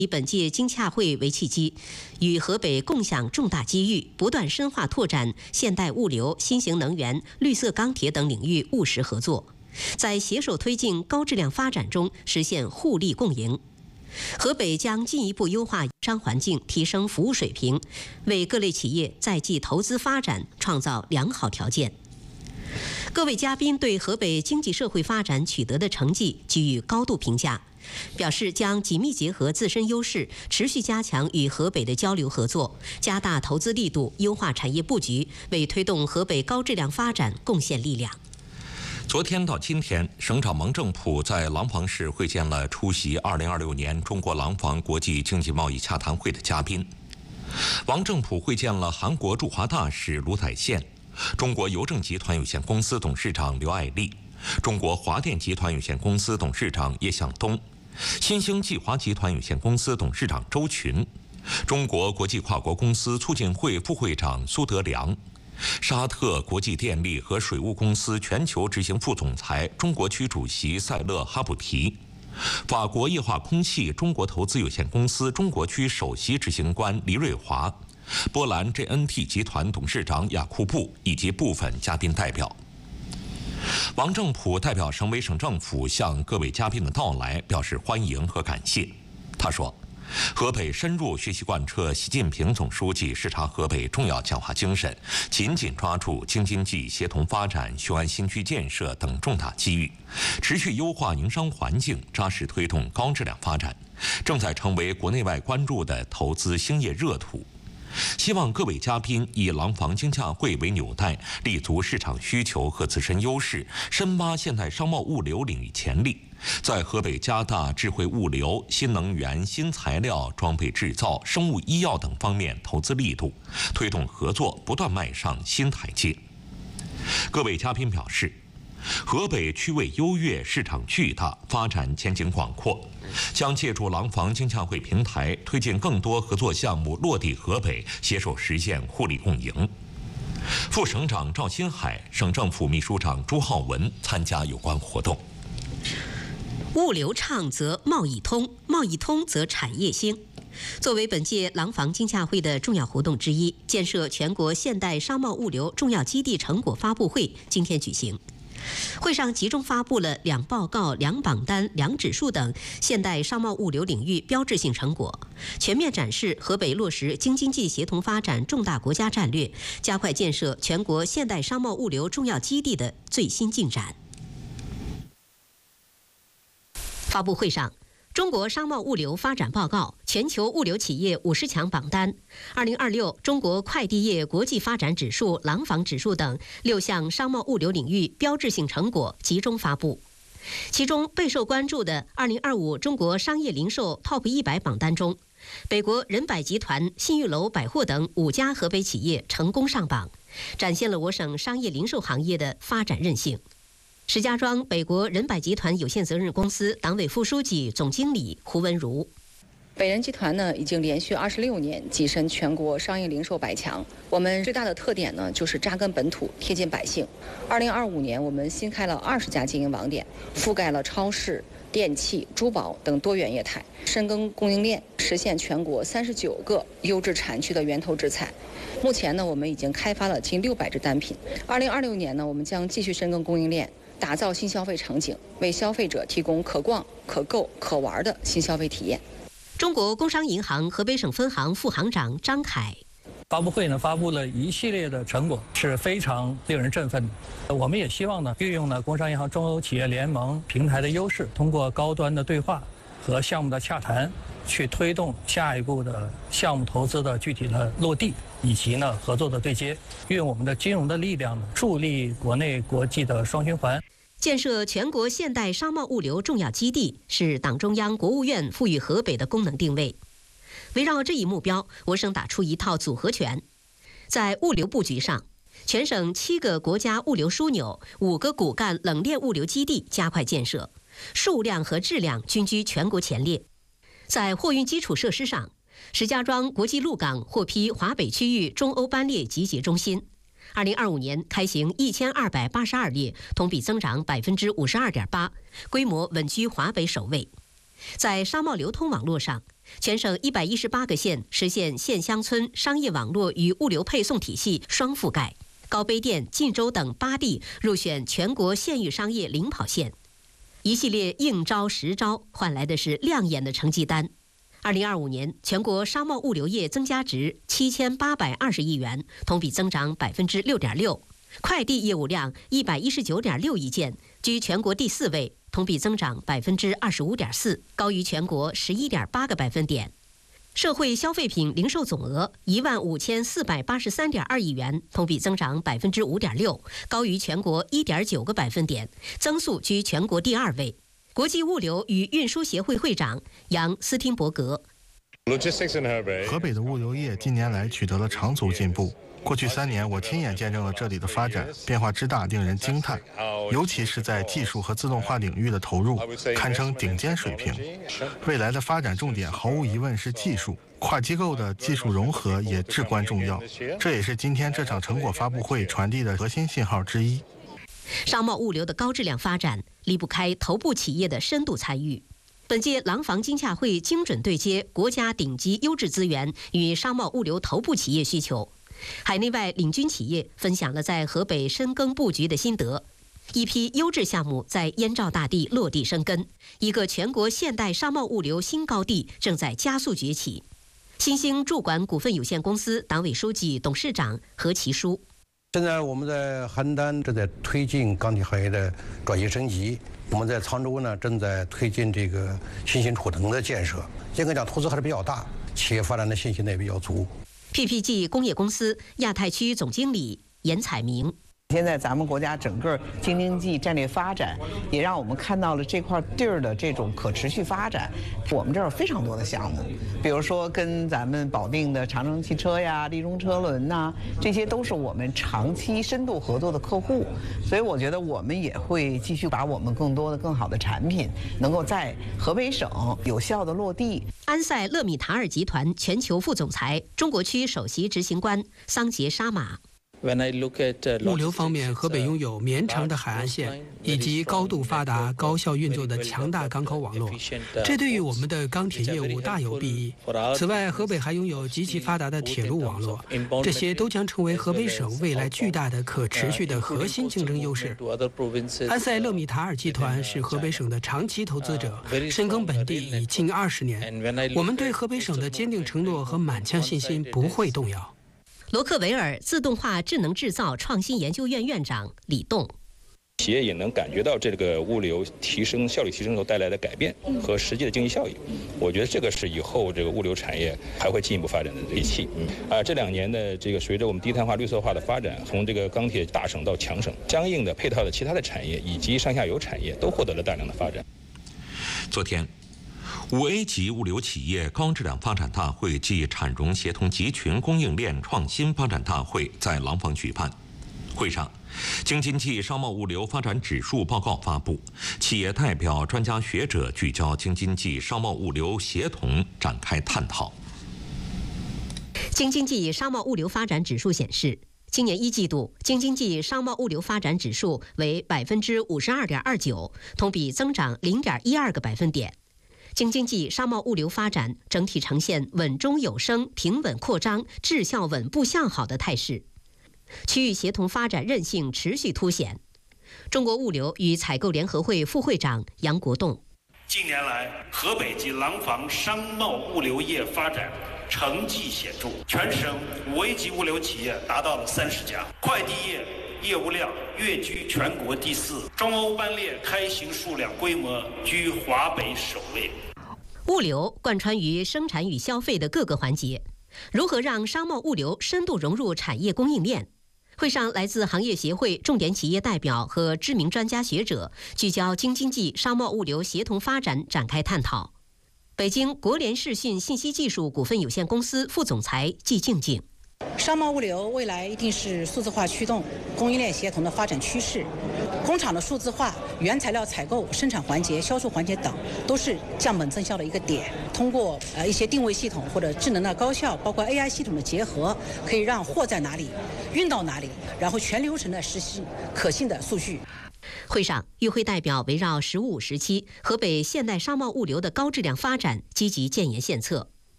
以本届经洽会为契机，与河北共享重大机遇，不断深化拓展现代物流、新型能源、绿色钢铁等领域务实合作，在携手推进高质量发展中实现互利共赢。河北将进一步优化营商环境，提升服务水平，为各类企业在继投资发展创造良好条件。各位嘉宾对河北经济社会发展取得的成绩给予高度评价，表示将紧密结合自身优势，持续加强与河北的交流合作，加大投资力度，优化产业布局，为推动河北高质量发展贡献力量。 昨天到今天，省长王正普在廊坊市会见了出席2026年中国廊坊国际经济贸易洽谈会的嘉宾。王正普会见了韩国驻华大使卢宰宪、中国邮政集团有限公司董事长刘爱丽、中国华电集团有限公司董事长叶向东、新兴计华集团有限公司董事长周群、中国国际跨国公司促进会副会长苏德良、沙特国际电力和水务公司全球执行副总裁、中国区主席塞勒哈布提、法国液化空气中国投资有限公司中国区首席执行官黎瑞华、波兰 JNT 集团董事长雅库布以及部分嘉宾代表。王正普代表省委省政府向各位嘉宾的到来表示欢迎和感谢。他说，河北深入学习贯彻习近平总书记视察河北重要讲话精神，紧紧抓住京津冀协同发展、雄安新区建设等重大机遇，持续优化营商环境，扎实推动高质量发展，正在成为国内外关注的投资兴业热土。希望各位嘉宾以廊坊经洽会为纽带，立足市场需求和自身优势，深挖现代商贸物流领域潜力，在河北加大智慧物流、新能源、新材料、装备制造、生物医药等方面投资力度，推动合作不断迈上新台阶。各位嘉宾表示，河北区位优越，市场巨大，发展前景广阔，将借助廊坊经洽会平台，推进更多合作项目落地河北，携手实现互利共赢。副省长赵新海、省政府秘书长朱浩文参加有关活动。 物流畅则贸易通，贸易通则产业兴。作为本届廊坊经洽会的重要活动之一，建设全国现代商贸物流重要基地成果发布会今天举行。会上集中发布了2报告、2榜单、2指数等现代商贸物流领域标志性成果，全面展示河北落实京津冀协同发展重大国家战略，加快建设全国现代商贸物流重要基地的最新进展。发布会上，中国商贸物流发展报告、全球物流企业50强榜单、2026中国快递业国际发展指数、廊坊指数等6项商贸物流领域标志性成果集中发布。其中备受关注的2025中国商业零售 TOP 100榜单中，北国人百集团、信誉楼百货等5家河北企业成功上榜，展现了我省商业零售行业的发展韧性。石家庄北国人百集团有限责任公司党委副书记、总经理胡文如。 北人集团呢，已经连续26年跻身全国商业零售100强。我们最大的特点呢，就是扎根本土，贴近百姓。2025年，我们新开了20家经营网点，覆盖了超市、电器、珠宝等多元业态，深耕供应链，实现全国39个优质产区的源头直采。目前呢，我们已经开发了近600支单品。2026年呢，我们将继续深耕供应链，打造新消费场景，为消费者提供可逛、可购、可玩的新消费体验。 中国工商银行河北省分行副行长张凯。 发布会呢，发布了一系列的成果，是非常令人振奋的。我们也希望呢，运用呢工商银行中欧企业联盟平台的优势，通过高端的对话和项目的洽谈，去推动下一步的项目投资的具体的落地，以及呢合作的对接，运用我们的金融的力量，助力国内国际的双循环。 建设全国现代商贸物流重要基地是党中央、国务院赋予河北的功能定位。围绕这一目标，我省打出一套组合拳。在物流布局上，全省7个国家物流枢纽、5个骨干冷链物流基地加快建设，数量和质量均居全国前列。在货运基础设施上，石家庄国际陆港获批华北区域中欧班列集结中心。2025年开行1282列，同比增长52.8%，规模稳居华北首位。 在商贸流通网络上，全省118个县实现县乡村商业网络与物流配送体系双覆盖。高碑店、晋州等8地入选全国县域商业领跑线。一系列应招实招换来的是亮眼的成绩单。2025年，全国商贸物流业增加值7820亿元，同比增长6.6%。快递业务量119.6亿件，居全国第4位，同比增长25.4%，高于全国11.8个百分点。社会消费品零售总额15483.2亿元，同比增长5.6%，高于全国1.9个百分点，增速居全国第2位。国际物流与运输协会会长杨斯汀伯格： 河北的物流业近年来取得了长足进步。过去3年，我亲眼见证了这里的发展，变化之大令人惊叹，尤其是在技术和自动化领域的投入，堪称顶尖水平。未来的发展重点毫无疑问是技术，跨机构的技术融合也至关重要，这也是今天这场成果发布会传递的核心信号之一。 商贸物流的高质量发展离不开头部企业的深度参与。本届廊坊经洽会精准对接国家顶级优质资源与商贸物流头部企业需求。海内外领军企业分享了在河北深耕布局的心得，一批优质项目在燕赵大地落地生根，一个全国现代商贸物流新高地正在加速崛起。新兴驻管股份有限公司党委书记、董事长何其书： 现在我们在邯郸正在推进钢铁行业的转型升级，我们在沧州呢正在推进这个新型储能的建设。严格讲，投资还是比较大，企业发展的信心呢也比较足。 PPG 工业公司亚太区总经理严彩明： 现在咱们国家整个京津冀战略发展，也让我们看到了这块地儿的这种可持续发展。我们这儿有非常多的项目，比如说跟咱们保定的长城汽车呀、立中车轮呐，这些都是我们长期深度合作的客户。所以我觉得我们也会继续把我们更多的、更好的产品，能够在河北省有效的落地。 安塞勒米塔尔集团全球副总裁、中国区首席执行官桑杰沙马： 物流方面，河北拥有绵长的海岸线以及高度发达、高效运作的强大港口网络，这对于我们的钢铁业务大有裨益。此外，河北还拥有极其发达的铁路网络，这些都将成为河北省未来巨大的可持续的核心竞争优势。安塞勒米塔尔集团是河北省的长期投资者，深耕本地已近20年。我们对河北省的坚定承诺和满腔信心不会动摇。 罗克维尔自动化智能制造创新研究院院长李栋： 企业也能感觉到这个物流提升、效率提升所带来的改变和实际的经济效益。我觉得这个是以后这个物流产业还会进一步发展的利器。这2年的这个随着我们低碳化、绿色化的发展，从这个钢铁大省到强省，相应的配套的其他的产业以及上下游产业都获得了大量的发展。 昨天，5A 级物流企业高质量发展大会暨产融协同集群供应链创新发展大会在廊坊举办。会上，京津冀商贸物流发展指数报告发布，企业代表、专家学者聚焦京津冀商贸物流协同展开探讨。 京津冀商贸物流发展指数显示，今年1季度，京津冀商贸物流发展指数为52.29%，同比增长0.12个百分点。京津冀商贸物流发展整体呈现稳中有升、平稳扩张、质效稳步向好的态势，区域协同发展韧性持续凸显。中国物流与采购联合会副会长杨国栋： 近年来，河北及廊坊商贸物流业发展成绩显著，全省5A级物流企业达到了30家，快递业业务量跃居全国第4，中欧班列开行数量规模居华北首位。 物流贯穿于生产与消费的各个环节，如何让商贸物流深度融入产业供应链？会上，来自行业协会、重点企业代表和知名专家学者聚焦京津冀商贸物流协同发展展开探讨。北京国联视讯信息技术股份有限公司副总裁季静静： 商贸物流未来一定是数字化驱动、供应链协同的发展趋势。工厂的数字化、原材料采购、生产环节、销售环节等，都是降本增效的一个点。通过一些定位系统或者智能的高效，包括 AI 系统的结合，可以让货在哪里，运到哪里，然后全流程的实现可信的数据。 会上，与会代表围绕“十五”时期河北现代商贸物流的高质量发展积极建言献策。